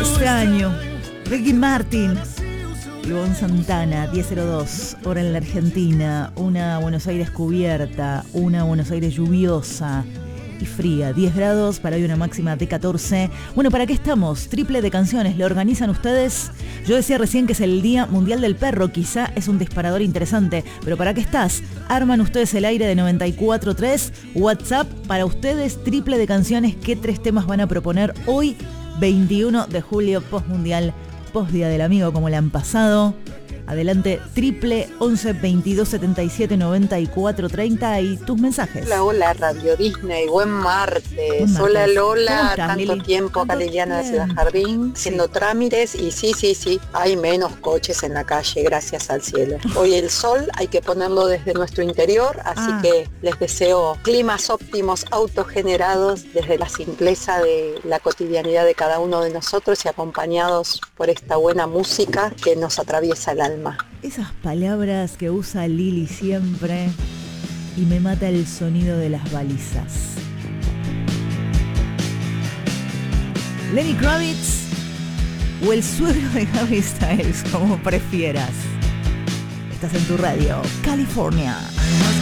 extraño. Ricky Martin. Ivonne Santana, 10:02, hora en la Argentina. Una Buenos Aires cubierta, una Buenos Aires lluviosa y fría. 10 grados, para hoy una máxima de 14. Bueno, ¿para qué estamos? Triple de canciones, ¿lo organizan ustedes? Yo decía recién que es el Día Mundial del Perro, quizá es un disparador interesante, pero ¿para qué estás? Arman ustedes el aire de 94.3, WhatsApp para ustedes, triple de canciones. ¿Qué 3 temas van a proponer hoy, 21 de julio, postmundial, postdía del amigo, como le han pasado? Adelante, triple 11 22 77 94 30 y tus mensajes. Hola Radio Disney, buen martes. Hola Lola, tanto tiempo acá Liliana de Ciudad Jardín, haciendo trámites y sí, hay menos coches en la calle, gracias al cielo. Hoy el sol hay que ponerlo desde nuestro interior, así que les deseo climas óptimos, autogenerados desde la simpleza de la cotidianidad de cada uno de nosotros y acompañados por esta buena música que nos atraviesa el alma. Esas palabras que usa Lili siempre, y me mata el sonido de las balizas. Lenny Kravitz o el suegro de Harry Styles, como prefieras. Estás en tu radio, California.